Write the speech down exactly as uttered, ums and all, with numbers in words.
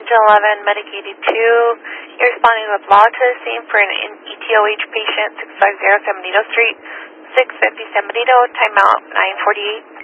Engine eleven, medicated two. You're responding with law to the scene for an E T O H patient, six five zero San Benito Street, six fifty San Benito, timeout nine forty-eight.